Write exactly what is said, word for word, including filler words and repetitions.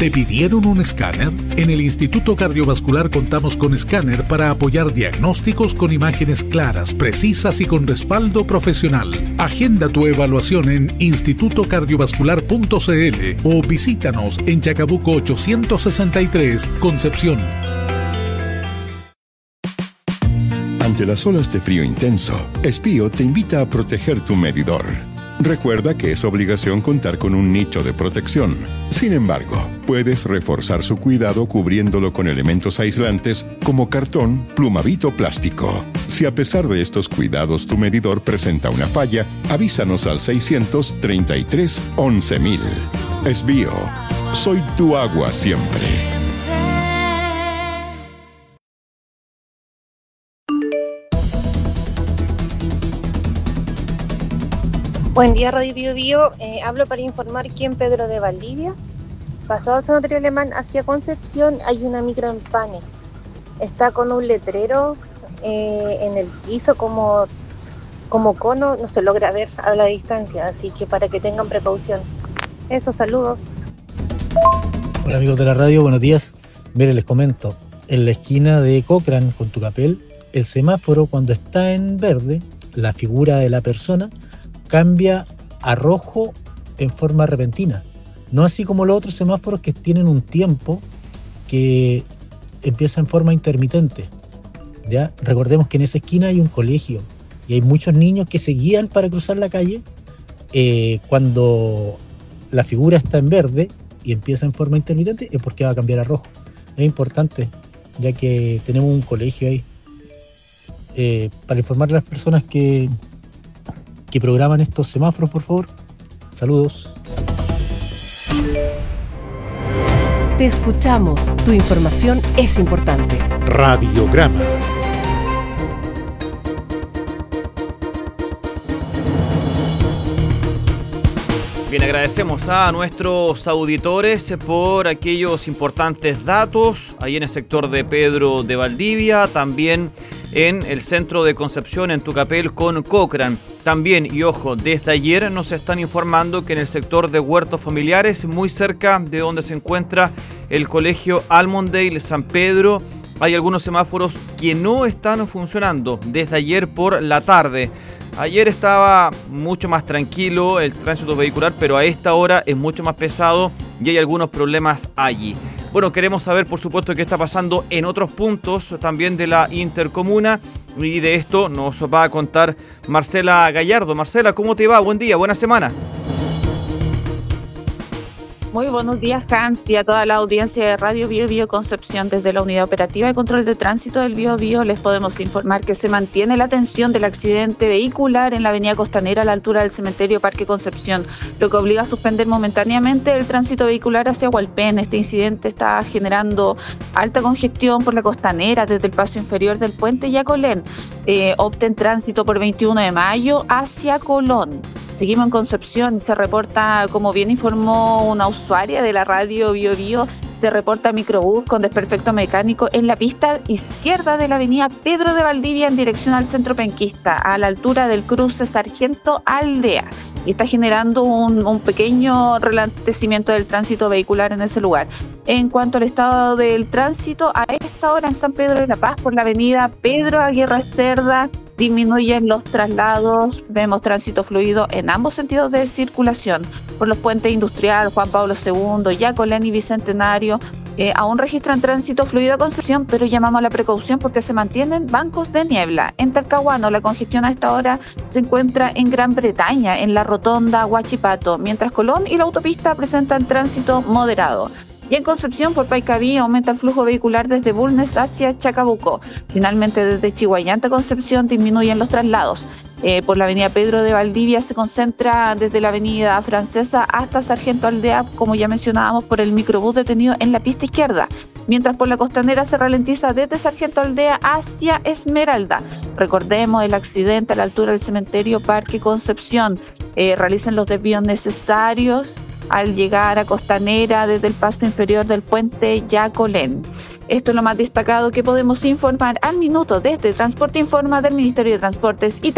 ¿Te pidieron un escáner? En el Instituto Cardiovascular contamos con escáner para apoyar diagnósticos con imágenes claras, precisas y con respaldo profesional. Agenda tu evaluación en instituto cardiovascular punto c l o visítanos en Chacabuco ochocientos sesenta y tres, Concepción. Ante las olas de frío intenso, Espío te invita a proteger tu medidor. Recuerda que es obligación contar con un nicho de protección. Sin embargo, puedes reforzar su cuidado cubriéndolo con elementos aislantes como cartón, plumavit o plástico. Si a pesar de estos cuidados tu medidor presenta una falla, avísanos al seiscientos treinta y tres once mil. Espío, soy tu agua siempre. Buen día, Radio Bio Bio. Eh, hablo para informar que en Pedro de Valdivia, pasado el Sanatorio Alemán hacia Concepción, hay una micro en Pane. Está con un letrero eh, en el piso como, como cono, no se logra ver a la distancia, así que para que tengan precaución. Eso, saludos. Hola amigos de la radio, buenos días. Mire, les comento, en la esquina de Cochrane con Tucapel, el semáforo cuando está en verde, la figura de la persona cambia a rojo en forma repentina, no así como los otros semáforos que tienen un tiempo que empieza en forma intermitente. ¿Ya? Recordemos que en esa esquina hay un colegio y hay muchos niños que se guían para cruzar la calle eh, cuando la figura está en verde y empieza en forma intermitente, es porque va a cambiar a rojo. Es importante, ya que tenemos un colegio ahí, eh, para informar a las personas que que programan estos semáforos, por favor. Saludos. Te escuchamos. Tu información es importante. Radiograma. Bien, agradecemos a nuestros auditores por aquellos importantes datos ahí en el sector de Pedro de Valdivia, también en el centro de Concepción, en Tucapel, con Cochrane. También, y ojo, desde ayer nos están informando que en el sector de Huertos Familiares, muy cerca de donde se encuentra el colegio Almondale San Pedro, hay algunos semáforos que no están funcionando desde ayer por la tarde. Ayer estaba mucho más tranquilo el tránsito vehicular, pero a esta hora es mucho más pesado y hay algunos problemas allí. Bueno, queremos saber, por supuesto, qué está pasando en otros puntos también de la intercomuna, y de esto nos va a contar Marcela Gallardo. Marcela, ¿cómo te va? Buen día, buena semana. Muy buenos días, Hans, y a toda la audiencia de Radio Bio Bio Concepción. Desde la Unidad Operativa de Control de Tránsito del Bio Bio les podemos informar que se mantiene la atención del accidente vehicular en la avenida Costanera a la altura del cementerio Parque Concepción, lo que obliga a suspender momentáneamente el tránsito vehicular hacia Hualpén. Este incidente está generando alta congestión por la Costanera desde el paso inferior del puente Yacolén. Eh, opten tránsito por veintiuno de mayo hacia Colón. Seguimos en Concepción, se reporta, como bien informó una usuaria de la radio Bio Bio, se reporta microbús con desperfecto mecánico en la pista izquierda de la avenida Pedro de Valdivia en dirección al centro penquista, a la altura del cruce Sargento Aldea. Y está generando un, un pequeño ralentecimiento del tránsito vehicular en ese lugar. En cuanto al estado del tránsito, a esta hora en San Pedro de la Paz, por la avenida Pedro Aguirre Cerda, disminuyen los traslados, vemos tránsito fluido en ambos sentidos de circulación. Por los puentes Industrial, Juan Pablo segundo, Yacolén y Bicentenario, eh, aún registran tránsito fluido a Concepción, pero llamamos a la precaución porque se mantienen bancos de niebla. En Talcahuano, la congestión a esta hora se encuentra en Gran Bretaña, en la rotonda Huachipato, mientras Colón y la autopista presentan tránsito moderado. Y en Concepción, por Paicaví, aumenta el flujo vehicular desde Bulnes hacia Chacabuco. Finalmente, desde Chihuayante a Concepción disminuyen los traslados. Eh, por la avenida Pedro de Valdivia se concentra desde la avenida Francesa hasta Sargento Aldea, como ya mencionábamos, por el microbús detenido en la pista izquierda. Mientras por la Costanera se ralentiza desde Sargento Aldea hacia Esmeralda. Recordemos el accidente a la altura del cementerio Parque Concepción. Eh, realicen los desvíos necesarios al llegar a Costanera desde el paso inferior del puente Yacolén. Esto es lo más destacado que podemos informar al minuto desde Transporte Informa del Ministerio de Transportes y